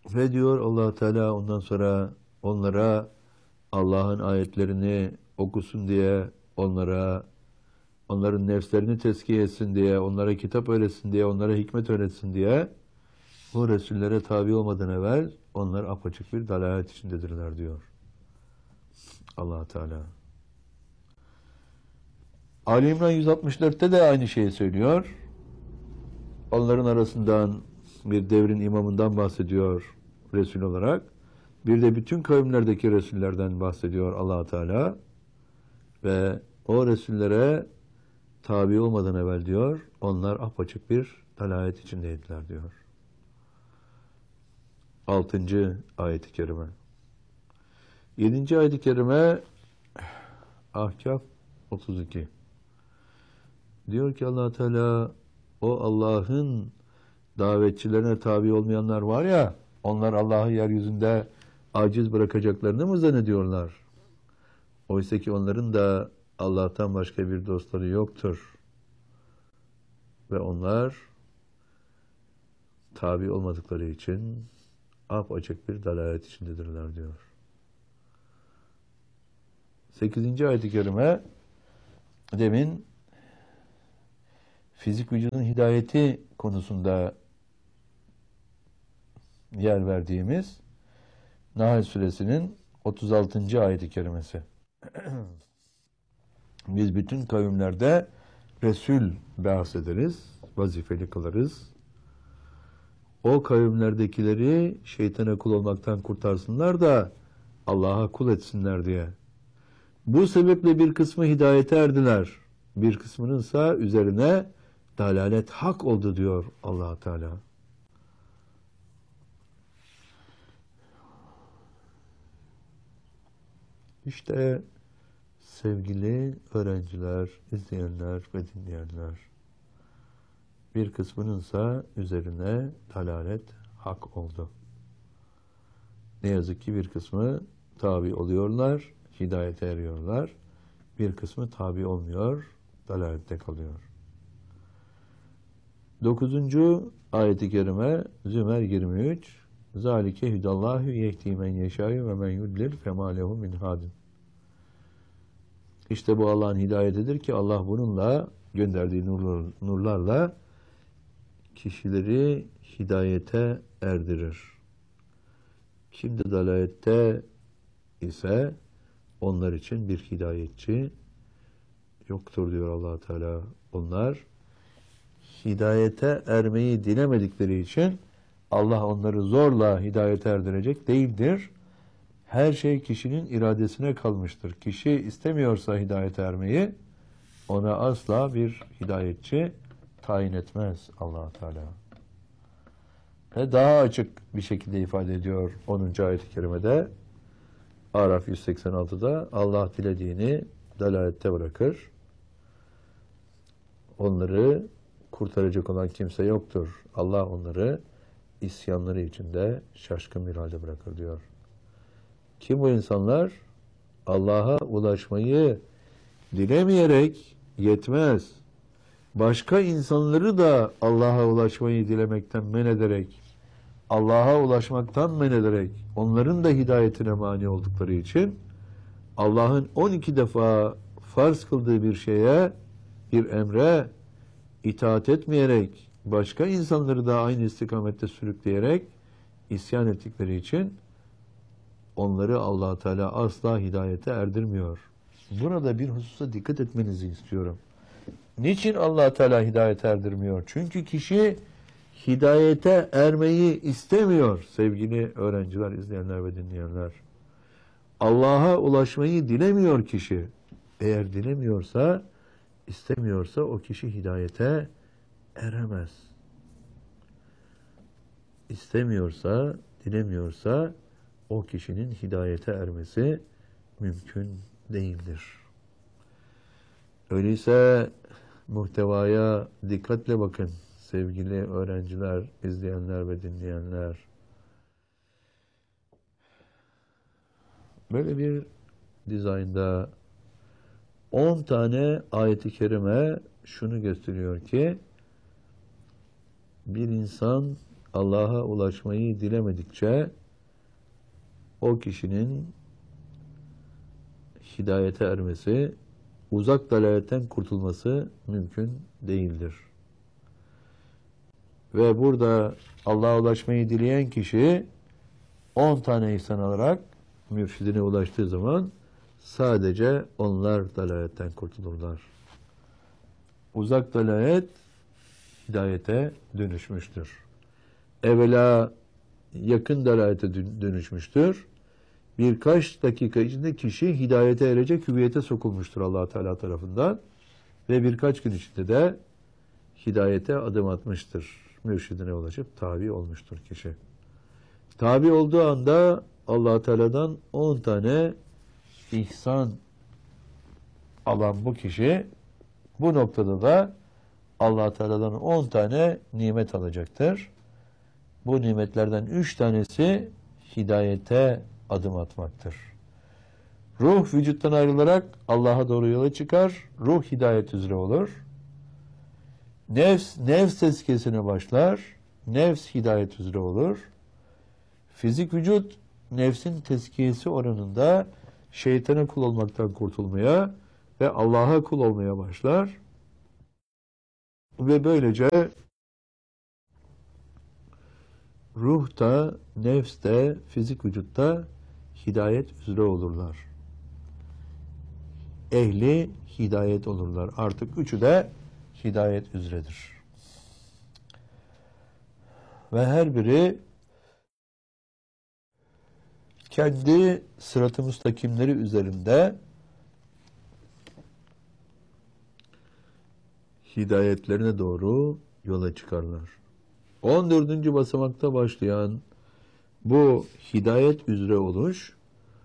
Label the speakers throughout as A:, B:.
A: Ve diyor Allah Teala ondan sonra onlara Allah'ın ayetlerini okusun diye, onların nefslerini tezkiye etsin diye, onlara kitap öğretsin diye, onlara hikmet öğretsin diye bu Resullere tabi olmadan evvel onlar apaçık bir dalalet içindedirler diyor Allah Teala. Ali İmran 164'te de aynı şeyi söylüyor. Onların arasından bir devrin imamından bahsediyor Resul olarak. Bir de bütün kavimlerdeki Resullerden bahsediyor Allah Teala. Ve o Resullere tabi olmadan evvel diyor, onlar apaçık bir dalalet içindeydiler diyor. 6. ayet-i kerime. 7. ayet-i kerime Ahkaf 32. Diyor ki Allah Teala, o Allah'ın davetçilerine tabi olmayanlar var ya, onlar Allah'ı yeryüzünde aciz bırakacaklarını mı zannediyorlar? Oysa ki onların da Allah'tan başka bir dostları yoktur. Ve onlar tabi olmadıkları için apaçık bir dalalet içindedirler diyor. 8. ayet-i kerime demin fizik vücudun hidayeti konusunda yer verdiğimiz Nahl suresinin 36. ayet-i kerimesi. Biz bütün kavimlerde Resul bahsederiz, vazifeli kılarız. O kavimlerdekileri şeytana kul olmaktan kurtarsınlar da Allah'a kul etsinler diye. Bu sebeple bir kısmı hidayete erdiler. Bir kısmının ise üzerine dalalet hak oldu diyor Allah Teala. İşte sevgili öğrenciler, izleyenler ve dinleyenler, bir kısmının ise üzerine dalalet hak oldu. Ne yazık ki bir kısmı tabi oluyorlar, hidayete eriyorlar. Bir kısmı tabi olmuyor, dalalette kalıyor. 9. ayet-i kerime Zümer 23. Zalike hudallahu yehdi men yeşâ'yu ve men yudlil femâ lehu min hadin. İşte bu Allah'ın hidayetidir ki Allah bununla gönderdiği nurlarla kişileri hidayete erdirir. Kim de dalalette ise onlar için bir hidayetçi yoktur diyor Allah Teala. Onlar hidayete ermeyi dilemedikleri için Allah onları zorla hidayete erdirecek değildir. Her şey kişinin iradesine kalmıştır. Kişi istemiyorsa hidayete ermeyi ona asla bir hidayetçi tayin etmez Allah Teala. Ve daha açık bir şekilde ifade ediyor 10. ayet-i kerimede Araf 186'da Allah dilediğini dalalette bırakır. Onları kurtaracak olan kimse yoktur. Allah onları isyanları içinde şaşkın bir halde bırakır diyor. Kim bu insanlar? Allah'a ulaşmayı dilemeyerek yetmez. Başka insanları da Allah'a ulaşmayı dilemekten men ederek, Allah'a ulaşmaktan men ederek, onların da hidayetine mani oldukları için Allah'ın 12 defa farz kıldığı bir şeye, bir emre itaat etmeyerek, başka insanları da aynı istikamette sürükleyerek isyan ettikleri için onları Allah Teala asla hidayete erdirmiyor. Burada bir hususa dikkat etmenizi istiyorum. Niçin Allah Teala hidayete erdirmiyor? Çünkü kişi hidayete ermeyi istemiyor sevgili öğrenciler, izleyenler ve dinleyenler. Allah'a ulaşmayı dilemiyor kişi. Eğer dilemiyorsa, istemiyorsa o kişi hidayete eremez. İstemiyorsa, dilemiyorsa o kişinin hidayete ermesi mümkün değildir. Öyleyse muhtevaya dikkatle bakın sevgili öğrenciler, izleyenler ve dinleyenler. Böyle bir dizaynda 10 tane ayet-i kerime şunu gösteriyor ki bir insan Allah'a ulaşmayı dilemedikçe o kişinin hidayete ermesi, uzak dalaletten kurtulması mümkün değildir. Ve burada Allah'a ulaşmayı dileyen kişi 10 tane ihsan alarak mürşidine ulaştığı zaman sadece onlar dalaletten kurtulurlar. Uzak dalalet hidayete dönüşmüştür. Evvela yakın dalalete dönüşmüştür. Birkaç dakika içinde kişi hidayete erecek hüviyete sokulmuştur Allah Teala tarafından ve birkaç gün içinde de hidayete adım atmıştır. Mürşidine ulaşıp tabi olmuştur kişi. Tabi olduğu anda Allah Teala'dan 10 tane ihsan alan bu kişi bu noktada da Allah Teala'dan 10 tane nimet alacaktır. Bu nimetlerden 3 tanesi hidayete adım atmaktır. Ruh vücuttan ayrılarak Allah'a doğru yola çıkar. Ruh hidayet üzere olur. Nefs tezkiyesine başlar. Nefs hidayet üzere olur. Fizik vücut nefsin tezkiyesi oranında şeytana kul olmaktan kurtulmaya ve Allah'a kul olmaya başlar. Ve böylece ruh da, nefs de, fizik vücutta hidayet üzere olurlar. Ehli hidayet olurlar. Artık üçü de hidayet üzeredir. Ve her biri kendi sırat-ı müstakimleri üzerinde hidayetlerine doğru yola çıkarlar. 14. basamakta başlayan bu hidayet üzere oluş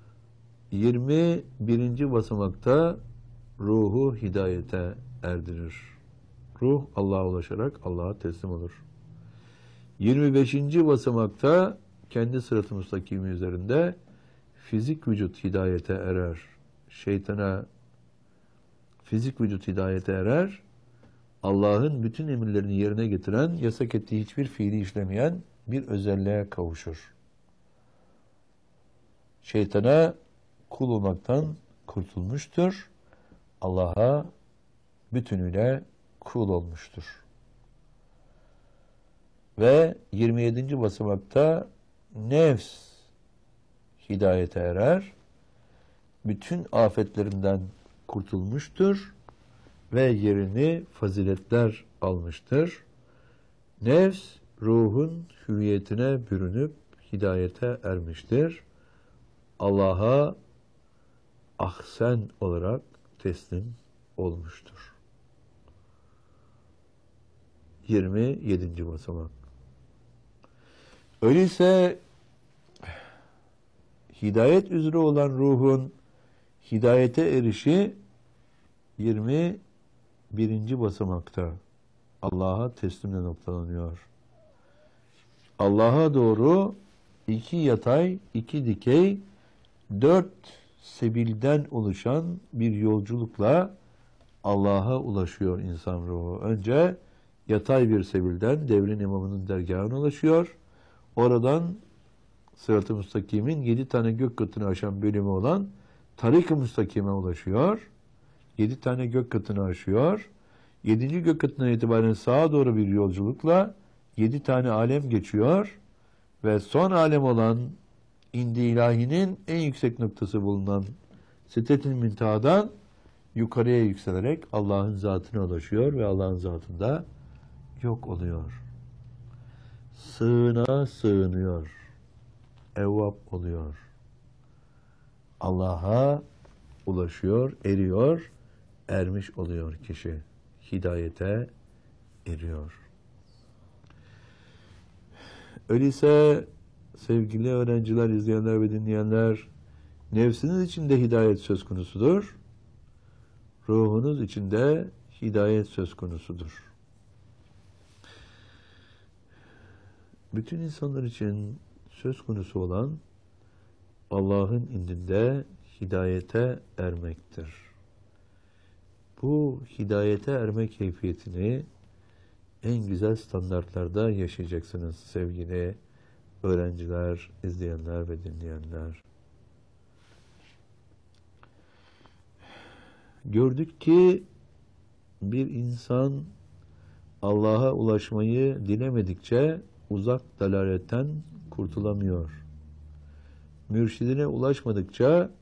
A: 21. basamakta ruhu hidayete erdirir. Ruh Allah'a ulaşarak Allah'a teslim olur. 25. basamakta kendi sırat-ı müstakimi üzerinde fizik vücut hidayete erer. Fizik vücut hidayete erer. Allah'ın bütün emirlerini yerine getiren, yasak ettiği hiçbir fiili işlemeyen bir özelliğe kavuşur. Şeytana kul olmaktan kurtulmuştur. Allah'a bütünüyle kul olmuştur. Ve 27. basamakta nefs hidayete erer. Bütün afetlerinden kurtulmuştur ve yerini faziletler almıştır. Nefs ruhun hüviyetine bürünüp hidayete ermiştir. Allah'a ahsen olarak teslim olmuştur. 27. basamak. Öyleyse hidayet üzere olan ruhun hidayete erişi 21. basamakta Allah'a teslimle noktalanıyor. Allah'a doğru 2 yatay, 2 dikey, 4 sebilden oluşan bir yolculukla Allah'a ulaşıyor insan ruhu. Önce yatay bir sebilden devrin imamının dergahına ulaşıyor. Oradan Sırat-ı Müstakim'in 7 tane gök katını aşan bölümü olan Tarik-ı Müstakim'e ulaşıyor. 7 tane gök katını aşıyor. 7. gök katından itibaren sağa doğru bir yolculukla 7 tane alem geçiyor. Ve son alem olan İndi ilahinin en yüksek noktası bulunan Sidret-i Münteha'dan yukarıya yükselerek Allah'ın zatına ulaşıyor ve Allah'ın zatında yok oluyor. Sığına sığınıyor. Evvap oluyor. Allah'a ulaşıyor, eriyor, ermiş oluyor kişi. Hidayete eriyor. Öyleyse sevgili öğrenciler, izleyenler ve dinleyenler, nefsiniz içinde hidayet söz konusudur. Ruhunuz içinde hidayet söz konusudur. Bütün insanlar için söz konusu olan Allah'ın indinde hidayete ermektir. Bu hidayete erme keyfiyetini en güzel standartlarda yaşayacaksınız sevgili öğrenciler, izleyenler ve dinleyenler. Gördük ki bir insan Allah'a ulaşmayı dilemedikçe uzak dalaletten kurtulamıyor. Mürşidine ulaşmadıkça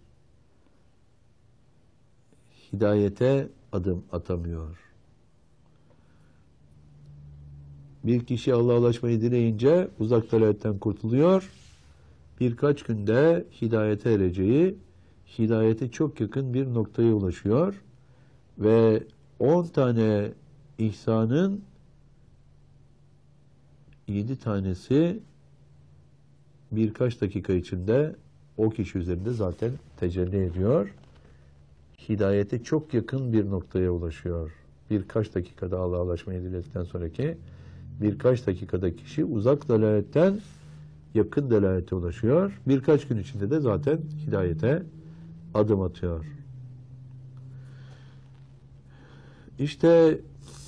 A: hidayete adım atamıyor. Bir kişi Allah'a ulaşmayı dileyince uzak dalaletten kurtuluyor. Birkaç günde hidayete ereceği, hidayete çok yakın bir noktaya ulaşıyor. Ve 10 tane ihsanın 7 tanesi birkaç dakika içinde o kişi üzerinde zaten tecelli ediyor. Hidayete çok yakın bir noktaya ulaşıyor. Birkaç dakikada Allah'a ulaşmayı diledikten sonraki birkaç dakikada kişi uzak dalaletten yakın dalalete ulaşıyor. Birkaç gün içinde de zaten hidayete adım atıyor. İşte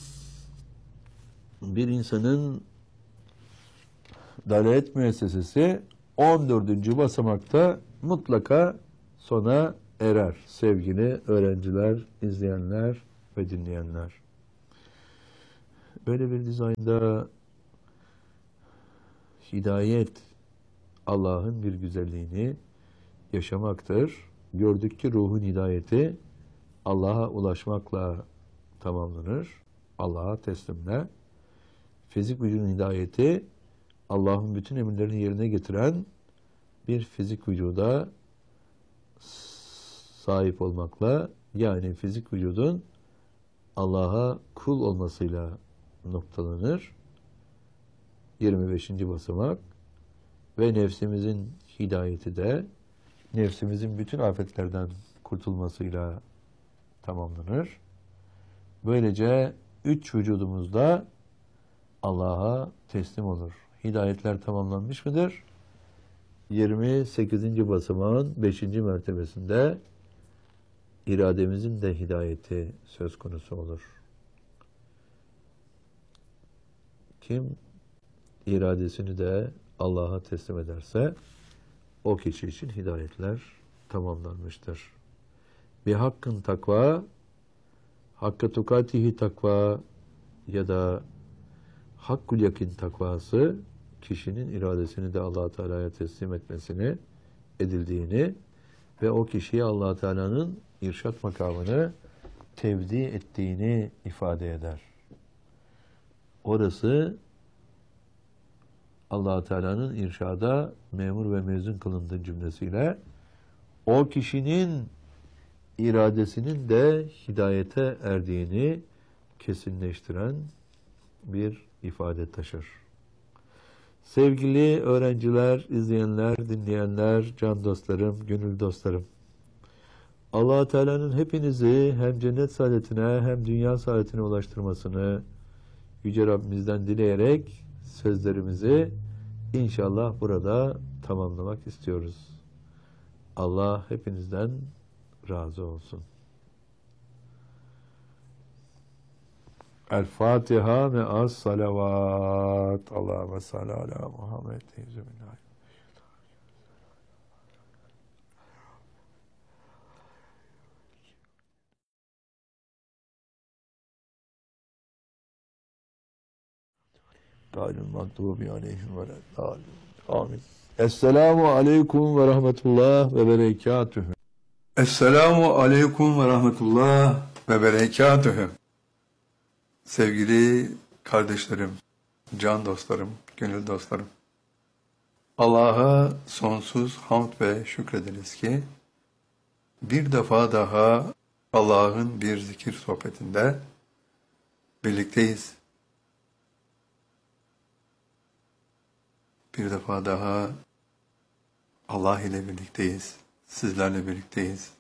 A: bir insanın dalalet müessesesi 14. basamakta mutlaka sona erer sevgili öğrenciler, izleyenler ve dinleyenler. Böyle bir dizaynda hidayet Allah'ın bir güzelliğini yaşamaktır. Gördük ki ruhun hidayeti Allah'a ulaşmakla tamamlanır. Allah'a teslimle. Fizik vücudun hidayeti Allah'ın bütün emirlerini yerine getiren bir fizik vücuda sahip olmakla, yani fizik vücudun Allah'a kul olmasıyla noktalanır. 25. basamak. Ve nefsimizin hidayeti de nefsimizin bütün afetlerden kurtulmasıyla tamamlanır. Böylece 3 vücudumuzda Allah'a teslim olur. Hidayetler tamamlanmış mıdır? 28. basamağın 5. mertebesinde irademizin de hidayeti söz konusu olur. Kim iradesini de Allah'a teslim ederse o kişi için hidayetler tamamlanmıştır. Bir hakkın takva, hakka tukatihi takva ya da hakkul yakin takvası kişinin iradesini de Allah Teala'ya teslim etmesini edildiğini ve o kişiye Allah Teala'nın irşat makamını tevdi ettiğini ifade eder. Orası Allah Teala'nın irşada memur ve mezun kılındığı cümlesiyle o kişinin iradesinin de hidayete erdiğini kesinleştiren bir ifade taşır. Sevgili öğrenciler, izleyenler, dinleyenler, can dostlarım, gönül dostlarım. Allah Teala'nın hepinizi hem cennet saadetine hem dünya saadetine ulaştırmasını Yüce Rabbimizden dileyerek sözlerimizi inşallah burada tamamlamak istiyoruz. Allah hepinizden razı olsun. El Fatiha ve az salavat. Allahümme salli ala Muhammed. Gayril mağdubi aleyhim ve leddâlin. Amin. Esselamu aleyküm ve rahmetullah ve berekatühü.
B: Esselamu aleyküm ve rahmetullah ve berekatühü. Sevgili kardeşlerim, can dostlarım, gönül dostlarım. Allah'a sonsuz hamd ve şükrederiz ki bir defa daha Allah'ın bir zikir sohbetinde birlikteyiz. Bir defa daha Allah ile birlikteyiz, sizlerle birlikteyiz.